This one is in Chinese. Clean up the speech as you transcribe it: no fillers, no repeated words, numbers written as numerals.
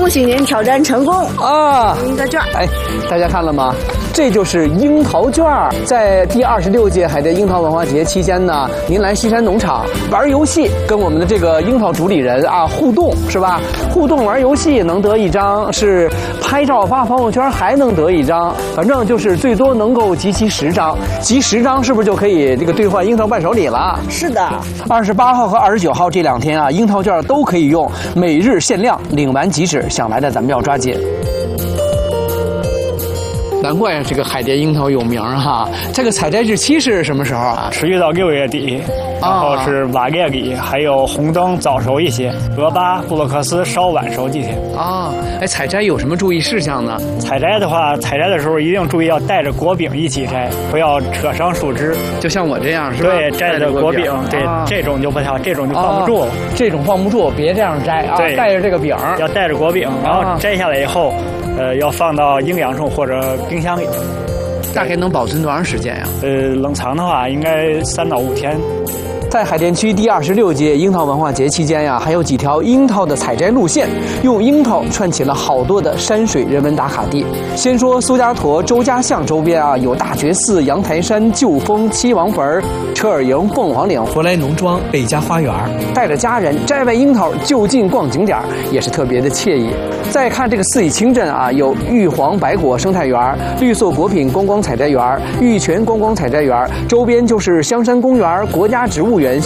恭喜您挑战成功啊！ 一个券。 哎，大家看了吗？这就是樱桃券。在第26届海淀樱桃文化节期间呢，您来西山农场玩游戏，跟我们的这个樱桃主理人啊互动，是吧？互动玩游戏能得1张，是拍照发朋友圈还能得1张，反正就是最多能够集齐10张，集10张是不是就可以这个兑换樱桃伴手礼了？ 是的 ，28号和29号这2天啊，樱桃券都可以用，每日限量，领完即止，想来的咱们要抓紧。难怪这个海淀樱桃有名哈。这个采摘日期是什么时候啊？ 持续到6月底，然后是8月底，还有红灯早熟一些，俄巴、布洛克斯稍晚熟几天。 啊，哎，采摘有什么注意事项呢？ 采摘的话，采摘的时候一定注意要带着果柄一起摘，不要扯伤树枝。 就像我这样是吧？ 对，摘着果柄，对，这种就不太好，这种就放不住。 这种放不住，别这样摘啊！ 对， 带着这个柄， 要带着果柄，然后摘下来以后。要放到阴凉处或者冰箱里。 大概能保存多长时间呀？ 冷藏的话应该3到5天。 在海淀区第26届樱桃文化节期间呀，还有几条樱桃的采摘路线，用樱桃串起了好多的山水人文打卡地。先说苏家坨周家巷周边啊，有大觉寺、阳台山、旧峰、七王坟、车尔营、凤凰岭、福来农庄、贝家花园。带着家人摘完樱桃就近逛景点，也是特别的惬意。再看这个四乙清镇啊，有玉皇白果生态园、绿色果品观光采摘园、玉泉观光采摘园，周边就是香山公园、国家植物园、